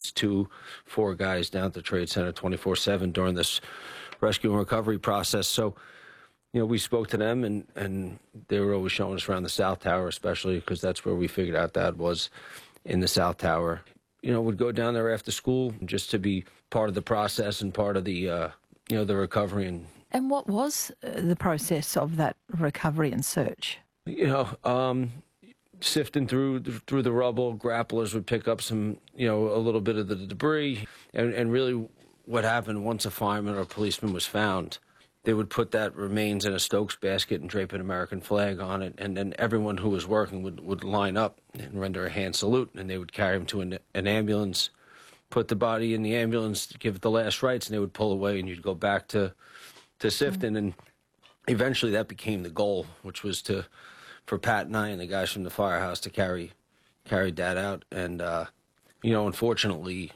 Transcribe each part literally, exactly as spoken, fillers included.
it's two, four guys down at the Trade Center twenty-four seven during this rescue and recovery process. So, you know, we spoke to them, and, and they were always showing us around the South Tower, especially because that's where we figured out Dad was, in the South Tower. You know, would go down there after school just to be part of the process and part of the, uh, you know, the recovery. And, and what was the process of that recovery and search? You know, um, sifting through through the rubble, grapplers would pick up some, you know, a little bit of the debris. And, and really what happened once a fireman or a policeman was found, they would put that remains in a Stokes basket and drape an American flag on it. And then everyone who was working would, would line up and render a hand salute. And they would carry him to an, an ambulance, put the body in the ambulance, give it the last rites, and they would pull away, and you'd go back to, to sifting. And eventually that became the goal, which was to, for Pat and I and the guys from the firehouse to carry, carry Dad out. And, uh, you know, unfortunately,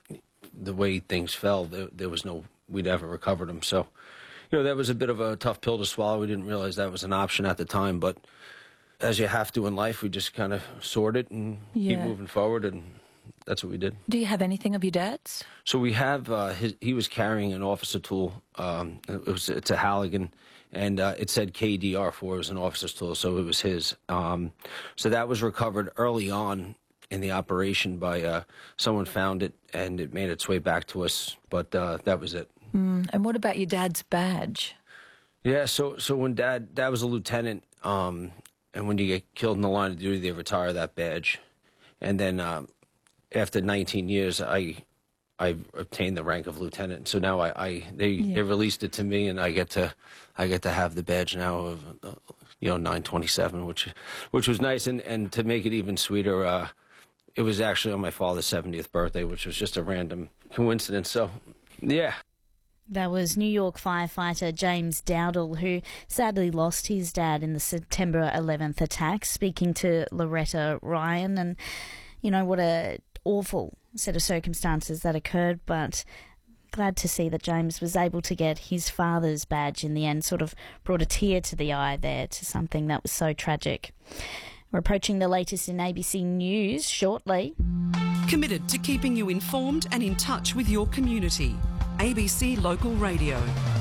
the way things fell, there, there was no, we'd ever recovered him. So, you know, that was a bit of a tough pill to swallow. We didn't realize that was an option at the time, but as you have to in life, we just kind of sort it and yeah. keep moving forward, and that's what we did. Do you have anything of your dad's? So we have, uh, his, he was carrying an officer tool. Um, it was, it's a Halligan, and uh, it said K D R four, it was an officer's tool, so it was his. Um, so that was recovered early on in the operation by uh, someone found it, and it made its way back to us, but uh, that was it. Mm, and what about your dad's badge? Yeah, so so when dad dad was a lieutenant, um, and when you get killed in the line of duty, they retire that badge, and then um, after nineteen years, I I obtained the rank of lieutenant. So now I, I they yeah. they released it to me, and I get to I get to have the badge now of uh, you know nine twenty-seven, which which was nice, and and to make it even sweeter, uh, it was actually on my father's seventieth birthday, which was just a random coincidence. So yeah. That was New York firefighter James Dowdle, who sadly lost his dad in the September eleventh attack, speaking to Loretta Ryan. And, you know, what a awful set of circumstances that occurred, but glad to see that James was able to get his father's badge in the end, sort of brought a tear to the eye there to something that was so tragic. We're approaching the latest in A B C News shortly. Committed to keeping you informed and in touch with your community. A B C Local Radio.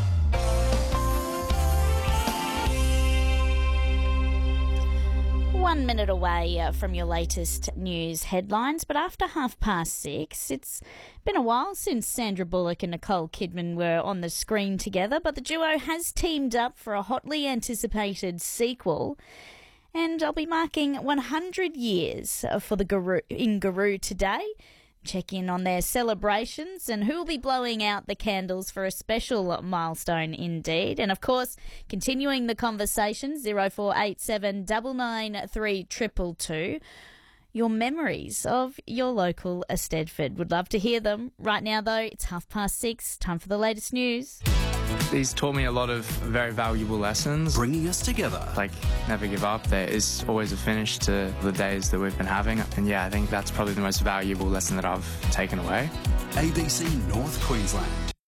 One minute away uh, from your latest news headlines, but after half past six, it's been a while since Sandra Bullock and Nicole Kidman were on the screen together, but the duo has teamed up for a hotly anticipated sequel. And I'll be marking one hundred years for the Guru in Guru today. Check in on their celebrations and who'll be blowing out the candles for a special milestone indeed. And of course, continuing the conversation, zero four eight seven nine nine three two two two. Your memories of your local Eisteddfod. Would love to hear them. Right now, though, it's half past six. Time for the latest news. He's taught me a lot of very valuable lessons. Bringing us together. Like, never give up. There is always a finish to the days that we've been having. And yeah, I think that's probably the most valuable lesson that I've taken away. A B C North Queensland.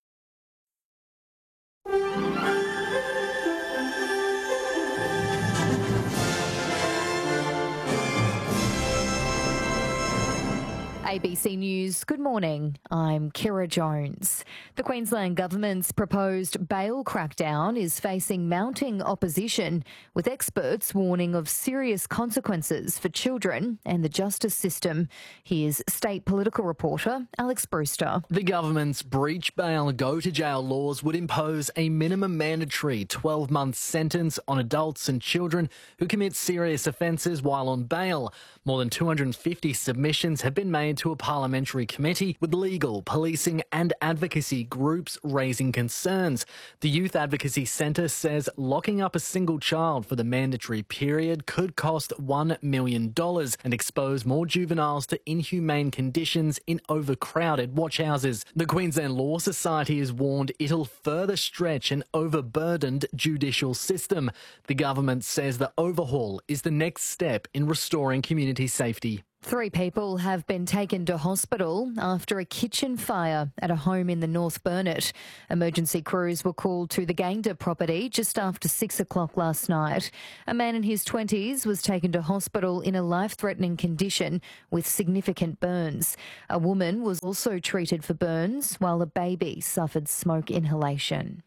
A B C News, good morning. I'm Kira Jones. The Queensland Government's proposed bail crackdown is facing mounting opposition, with experts warning of serious consequences for children and the justice system. Here's state political reporter Alex Brewster. The government's breach bail go-to-jail laws would impose a minimum mandatory twelve-month sentence on adults and children who commit serious offences while on bail. More than two hundred fifty submissions have been made to a parliamentary committee, with legal, policing and advocacy groups raising concerns. The Youth Advocacy Centre says locking up a single child for the mandatory period could cost one million dollars and expose more juveniles to inhumane conditions in overcrowded watch houses. The Queensland Law Society has warned it'll further stretch an overburdened judicial system. The government says the overhaul is the next step in restoring community safety. Three people have been taken to hospital after a kitchen fire at a home in the North Burnett. Emergency crews were called to the Gayndah property just after six o'clock last night. A man in his twenties was taken to hospital in a life-threatening condition with significant burns. A woman was also treated for burns, while a baby suffered smoke inhalation.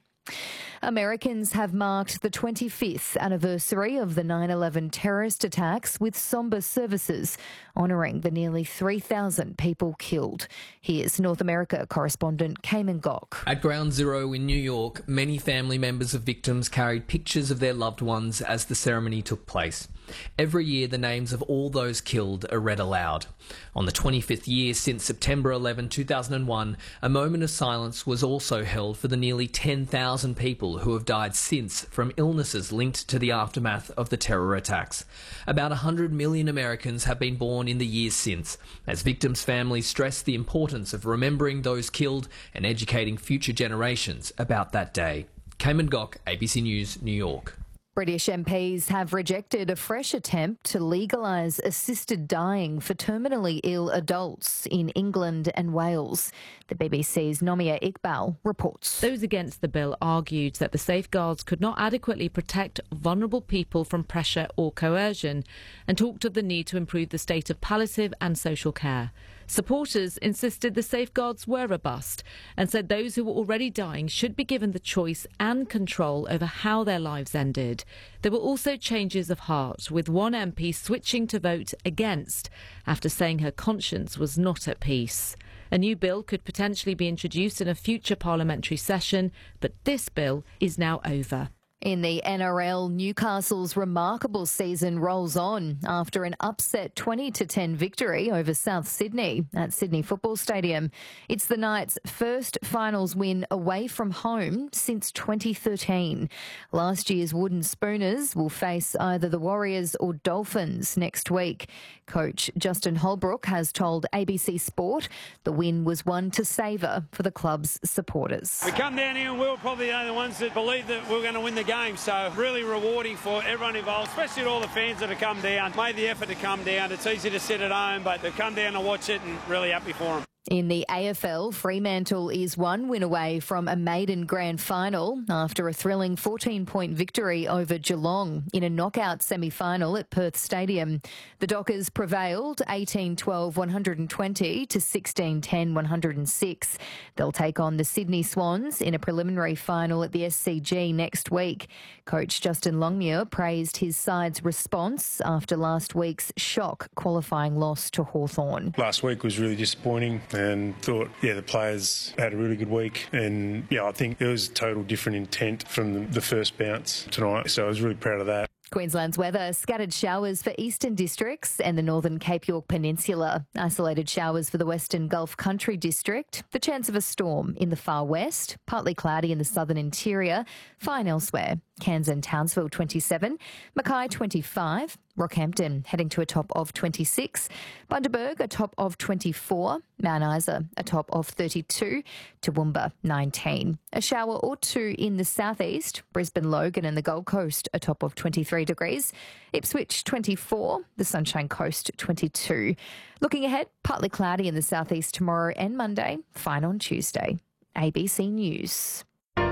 Americans have marked the twenty-fifth anniversary of the nine eleven terrorist attacks with sombre services, honouring the nearly three thousand people killed. Here's North America correspondent Cayman Gok. At Ground Zero in New York, many family members of victims carried pictures of their loved ones as the ceremony took place. Every year, the names of all those killed are read aloud. On the twenty-fifth year since September eleventh, two thousand one, a moment of silence was also held for the nearly ten thousand people who have died since from illnesses linked to the aftermath of the terror attacks. About one hundred million Americans have been born in the years since, as victims' families stress the importance of remembering those killed and educating future generations about that day. Cayman Gok, A B C News, New York. British M Ps have rejected a fresh attempt to legalise assisted dying for terminally ill adults in England and Wales. The B B C's Nomia Iqbal reports. Those against the bill argued that the safeguards could not adequately protect vulnerable people from pressure or coercion, and talked of the need to improve the state of palliative and social care. Supporters insisted the safeguards were robust and said those who were already dying should be given the choice and control over how their lives ended. There were also changes of heart, with one M P switching to vote against after saying her conscience was not at peace. A new bill could potentially be introduced in a future parliamentary session, but this bill is now over. In the N R L, Newcastle's remarkable season rolls on after an upset twenty to ten victory over South Sydney at Sydney Football Stadium. It's the Knights' first finals win away from home since twenty thirteen. Last year's Wooden Spooners will face either the Warriors or Dolphins next week. Coach Justin Holbrook has told A B C Sport the win was one to savour for the club's supporters. We come down here and we were probably the only ones that believed that we were going to win the game, so really rewarding for everyone involved, especially all the fans that have come down, made the effort to come down. It's easy to sit at home, but they've come down to watch it and really happy for them. In the A F L, Fremantle is one win away from a maiden grand final after a thrilling fourteen-point victory over Geelong in a knockout semi-final at Perth Stadium. The Dockers prevailed eighteen twelve one hundred twenty to sixteen ten one hundred six. They'll take on the Sydney Swans in a preliminary final at the S C G next week. Coach Justin Longmuir praised his side's response after last week's shock qualifying loss to Hawthorn. Last week was really disappointing. And thought, yeah, the players had a really good week. And, yeah, I think there was total different intent from the, the first bounce tonight. So I was really proud of that. Queensland's weather, scattered showers for eastern districts and the northern Cape York Peninsula. Isolated showers for the western Gulf Country district. The chance of a storm in the far west. Partly cloudy in the southern interior. Fine elsewhere. Cairns and Townsville twenty-seven. Mackay twenty-five. Rockhampton heading to a top of twenty-six. Bundaberg a top of twenty-four. Mount Isa a top of thirty-two. Toowoomba nineteen. A shower or two in the southeast. Brisbane, Logan and the Gold Coast a top of twenty-three degrees. Ipswich twenty-four. The Sunshine Coast twenty-two. Looking ahead, partly cloudy in the southeast tomorrow and Monday. Fine on Tuesday. A B C News.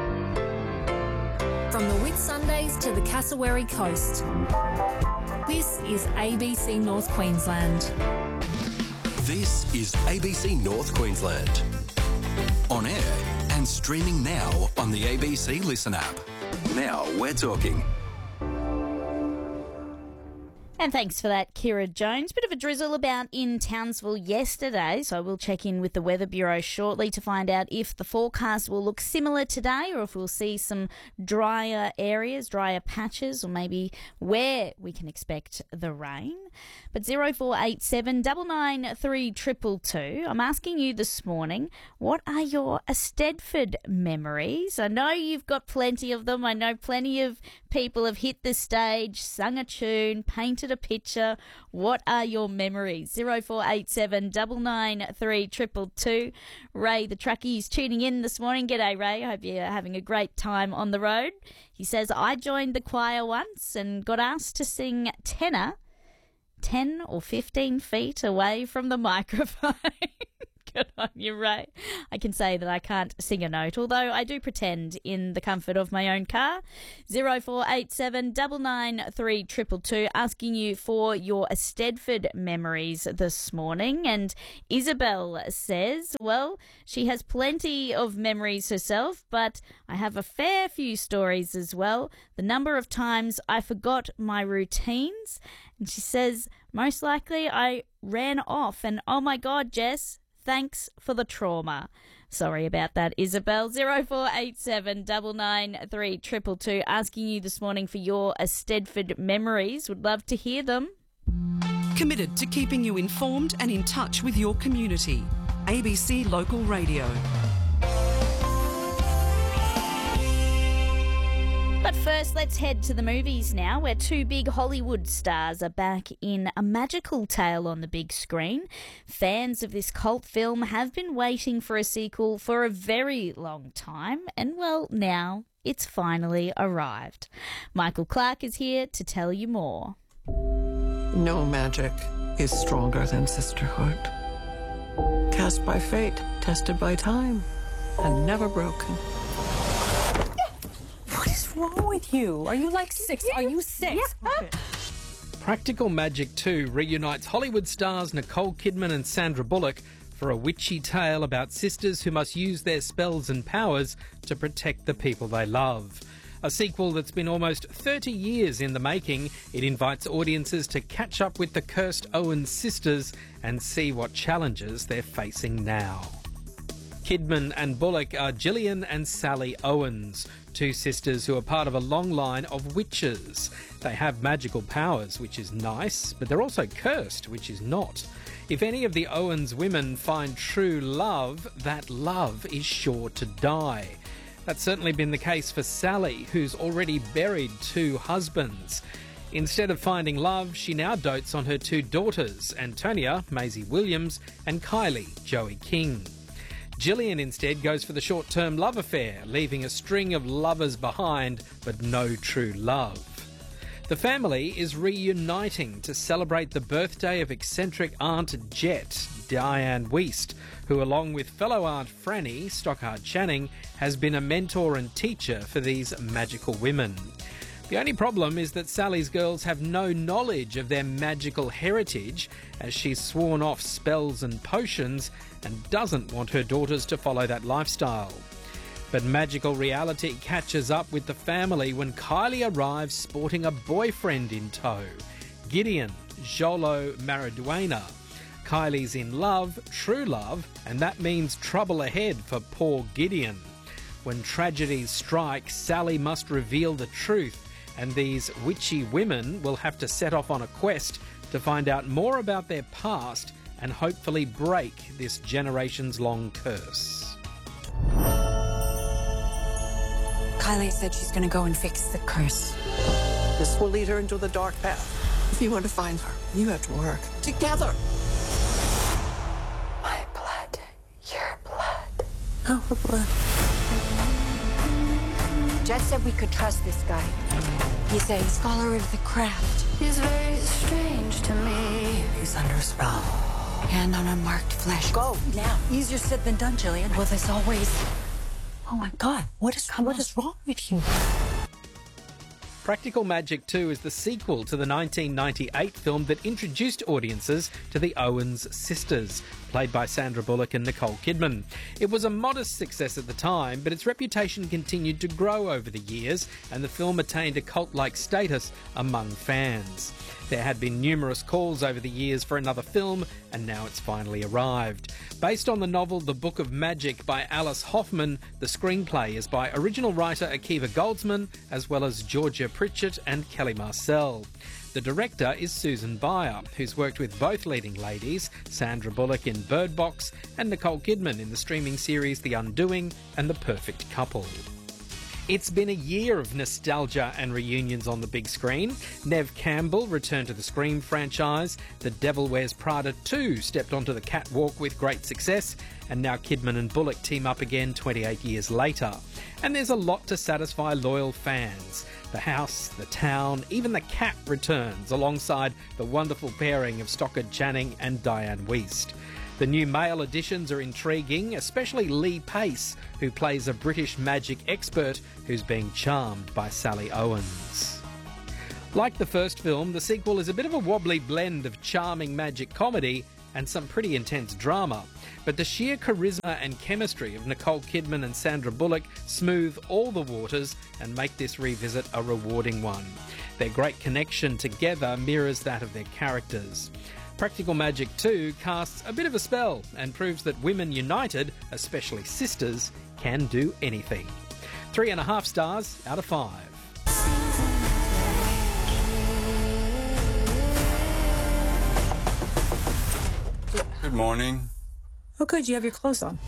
From the Whitsundays to the Cassowary Coast, this is A B C North Queensland. This is A B C North Queensland. On air and streaming now on the A B C Listen app. Now we're talking. And thanks for that, Kira Jones. Bit of a drizzle about in Townsville yesterday, so we'll check in with the Weather Bureau shortly to find out if the forecast will look similar today or if we'll see some drier areas, drier patches, or maybe where we can expect the rain. But zero four eight seven nine nine three two two two, I'm asking you this morning, what are your Eisteddfod memories? I know you've got plenty of them. I know plenty of people have hit the stage, sung a tune, painted a picture. What are your memories? zero four eight seven nine nine three two two two. Ray, the truckie, is tuning in this morning. G'day, Ray. I hope you're having a great time on the road. He says, I joined the choir once and got asked to sing tenor ten or fifteen feet away from the microphone. Good on you, Ray. I can say that I can't sing a note, although I do pretend in the comfort of my own car. zero four eight seven nine nine three two two two, asking you for your Stedford memories this morning. And Isabel says, well, she has plenty of memories herself, but I have a fair few stories as well. The number of times I forgot my routines. And she says, most likely I ran off and, oh my God, Jess, thanks for the trauma. Sorry about that, Isabel. zero four eight seven nine nine three two two two, asking you this morning for your Stedford memories. Would love to hear them. Committed to keeping you informed and in touch with your community. A B C Local Radio. But first, let's head to the movies now, where two big Hollywood stars are back in a magical tale on the big screen. Fans of this cult film have been waiting for a sequel for a very long time, and well, now it's finally arrived. Michael Clark is here to tell you more. No magic is stronger than sisterhood. Cast by fate, tested by time, and never broken. What's wrong with you? Are you like six? Are you six? Yeah. Practical Magic two reunites Hollywood stars Nicole Kidman and Sandra Bullock for a witchy tale about sisters who must use their spells and powers to protect the people they love. A sequel that's been almost thirty years in the making, it invites audiences to catch up with the cursed Owens sisters and see what challenges they're facing now. Kidman and Bullock are Gillian and Sally Owens, two sisters who are part of a long line of witches. They have magical powers, which is nice, but they're also cursed, which is not. If any of the Owens women find true love, that love is sure to die. That's certainly been the case for Sally, who's already buried two husbands. Instead of finding love, she now dotes on her two daughters, Antonia, Maisie Williams, and Kylie, Joey King. Gillian instead goes for the short-term love affair, leaving a string of lovers behind, but no true love. The family is reuniting to celebrate the birthday of eccentric Aunt Jet, Diane Wiest, who, along with fellow Aunt Franny, Stockard Channing, has been a mentor and teacher for these magical women. The only problem is that Sally's girls have no knowledge of their magical heritage, as she's sworn off spells and potions and doesn't want her daughters to follow that lifestyle. But magical reality catches up with the family when Kylie arrives sporting a boyfriend in tow, Gideon Jolo Mariduena. Kylie's in love, true love, and that means trouble ahead for poor Gideon. When tragedies strike, Sally must reveal the truth, and these witchy women will have to set off on a quest to find out more about their past and hopefully break this generations-long curse. Kylie said she's going to go and fix the curse. This will lead her into the dark path. If you want to find her, you have to work together. My blood, your blood. Our blood. Jet said we could trust this guy. He's a scholar of the craft. He's very strange to me. He's under a spell. And on unmarked flesh. Go, now. Easier said than done, Gillian. Will this always... Oh my God, what is, what is wrong with you? Practical Magic two is the sequel to the nineteen ninety-eight film that introduced audiences to the Owens sisters, played by Sandra Bullock and Nicole Kidman. It was a modest success at the time, but its reputation continued to grow over the years, and the film attained a cult-like status among fans. There had been numerous calls over the years for another film, and now it's finally arrived. Based on the novel The Book of Magic by Alice Hoffman, the screenplay is by original writer Akiva Goldsman, as well as Georgia Pritchett and Kelly Marcel. The director is Susan Byer, who's worked with both leading ladies, Sandra Bullock in Bird Box and Nicole Kidman in the streaming series The Undoing and The Perfect Couple. It's been a year of nostalgia and reunions on the big screen. Neve Campbell returned to the Scream franchise, The Devil Wears Prada two stepped onto the catwalk with great success, and now Kidman and Bullock team up again twenty-eight years later. And there's a lot to satisfy loyal fans. The house, the town, even the cat returns alongside the wonderful pairing of Stockard Channing and Diane Wiest. The new male additions are intriguing, especially Lee Pace, who plays a British magic expert who's being charmed by Sally Owens. Like the first film, the sequel is a bit of a wobbly blend of charming magic comedy and some pretty intense drama. But the sheer charisma and chemistry of Nicole Kidman and Sandra Bullock smooth all the waters and make this revisit a rewarding one. Their great connection together mirrors that of their characters. Practical Magic two casts a bit of a spell and proves that women united, especially sisters, can do anything. Three and a half stars out of five. Good morning. Oh, good. You have your clothes on.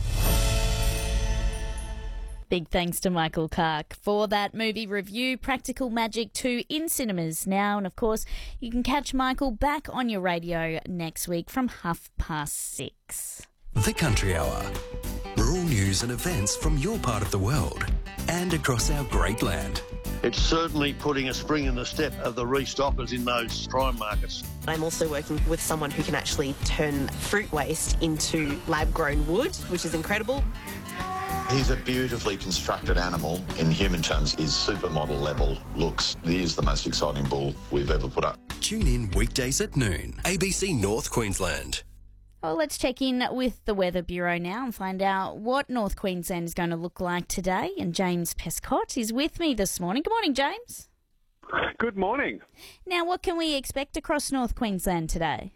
Big thanks to Michael Clark for that movie review. Practical Magic two in cinemas now. And of course, you can catch Michael back on your radio next week from half past six. The Country Hour. Rural news and events from your part of the world and across our great land. It's certainly putting a spring in the step of the restockers in those prime markets. I'm also working with someone who can actually turn fruit waste into lab-grown wood, which is incredible. He's a beautifully constructed animal. In human terms, his supermodel level looks. He is the most exciting bull we've ever put up. Tune in weekdays at noon, A B C North Queensland. Well, let's check in with the Weather Bureau now and find out what North Queensland is going to look like today. And James Pescott is with me this morning. Good morning, James. Good morning. Now, what can we expect across North Queensland today?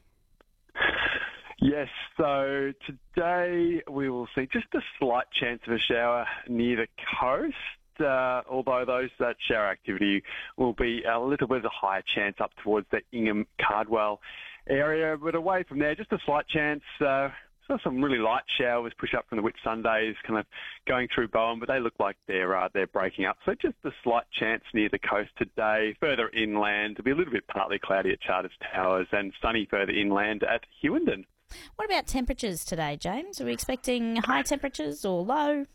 Yes, so today we will see just a slight chance of a shower near the coast, uh, although those that shower activity will be a little bit of a higher chance up towards the Ingham-Cardwell area. But away from there, just a slight chance. Uh, saw some really light showers push up from the Whitsundays, kind of going through Bowen, but they look like they're uh, they're breaking up. So just a slight chance near the coast today. Further inland, it'll be a little bit partly cloudy at Charters Towers and sunny further inland at Hewenden. What about temperatures today, James? Are we expecting high temperatures or low?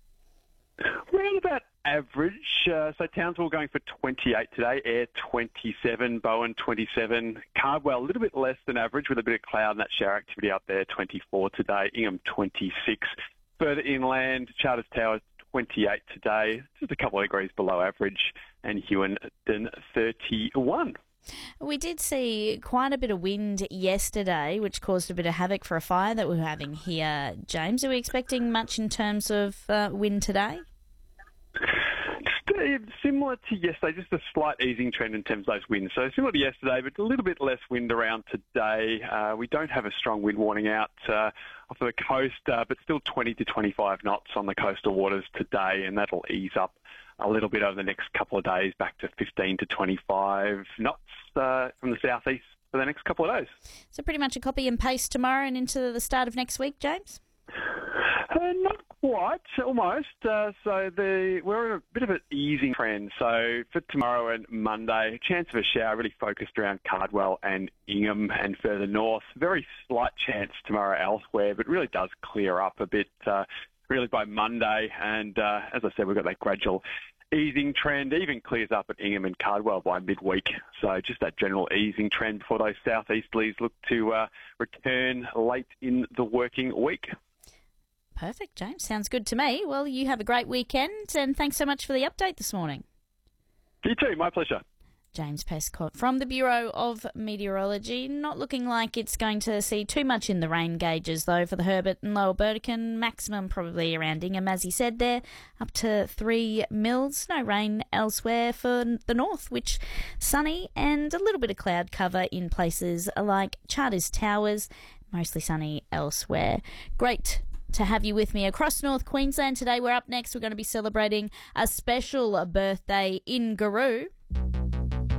Around about average. Uh, so Townsville going for twenty-eight today, Ayr twenty-seven, Bowen twenty-seven, Cardwell a little bit less than average with a bit of cloud and that shower activity up there, twenty-four today, Ingham twenty-six. Further inland, Charters Towers twenty-eight today, just a couple of degrees below average, and Hewenden thirty-one. We did see quite a bit of wind yesterday, which caused a bit of havoc for a fire that we're having here. James, are we expecting much in terms of uh, wind today? Just, uh, similar to yesterday, just a slight easing trend in terms of those winds. So similar to yesterday, but a little bit less wind around today. Uh, we don't have a strong wind warning out uh, off the coast, uh, but still twenty to twenty-five knots on the coastal waters today, and that'll ease up a little bit over the next couple of days, back to fifteen to twenty-five knots uh, from the southeast for the next couple of days. So pretty much a copy and paste tomorrow and into the start of next week, James? Uh, not quite, almost. Uh, so the, we're in a bit of an easing trend. So for tomorrow and Monday, a chance of a shower really focused around Cardwell and Ingham and further north. Very slight chance tomorrow elsewhere, but really does clear up a bit uh, really by Monday. And uh, as I said, we've got that gradual easing trend, even clears up at Ingham and Cardwell by midweek. So just that general easing trend before those southeasterlies look to uh, return late in the working week. Perfect, James. Sounds good to me. Well, you have a great weekend, and thanks so much for the update this morning. You too. My pleasure. James Pescott from the Bureau of Meteorology. Not looking like it's going to see too much in the rain gauges, though, for the Herbert and Lower Burdekin. Maximum probably around Ingham, as he said there, up to three mils. No rain elsewhere for the north, which sunny and a little bit of cloud cover in places like Charters Towers. Mostly sunny elsewhere. Great to have you with me across North Queensland today. We're up next. We're going to be celebrating a special birthday in Garoo.